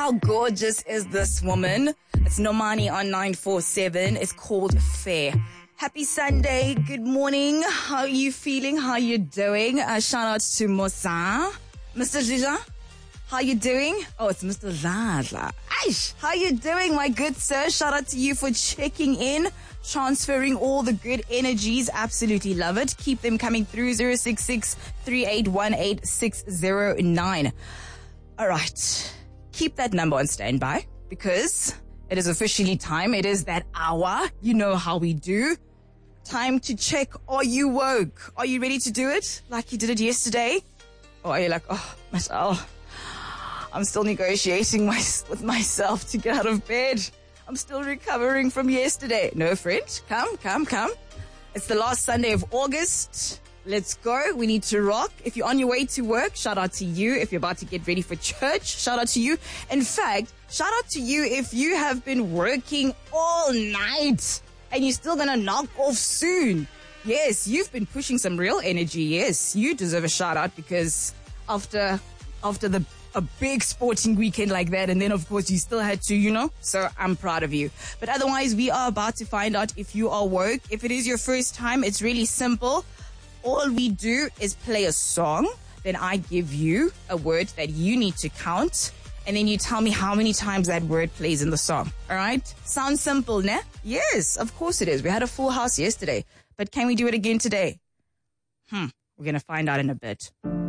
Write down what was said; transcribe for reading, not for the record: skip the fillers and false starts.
How gorgeous is this woman? It's Nomani on 947. It's called Fair. Happy Sunday. Good morning. How are you feeling? How are you doing? Shout out to Mosa. Mr. Zija, how you doing? Oh, it's Mr. Zaza. Aish, how you doing, my good sir? Shout out to you for checking in, transferring all the good energies. Absolutely love it. Keep them coming through. 066-3818-609. All right. Keep that number on standby because it is officially time. It is that hour. You know how we do. Time to check. Are you woke? Are you ready to do it like you did it yesterday? Or are you like, oh, myself, I'm still negotiating with myself to get out of bed. I'm still recovering from yesterday. No, friend. Come. It's the last Sunday of August. Let's go. We need to rock. If you're on your way to work, shout out to you. If you're about to get ready for church, shout out to you. In fact, shout out to you if you have been working all night and you're still going to knock off soon. Yes, you've been pushing some real energy. Yes, you deserve a shout out because after a big sporting weekend like that, and then of course you still had to, so I'm proud of you. But otherwise, we are about to find out if you are woke. If it is your first time, it's really simple. All we do is play a song, then I give you a word that you need to count, and then you tell me how many times that word plays in the song. All right? Sounds simple, ne? Yes, of course it is. We had a full house yesterday, but can we do it again today? We're going to find out in a bit.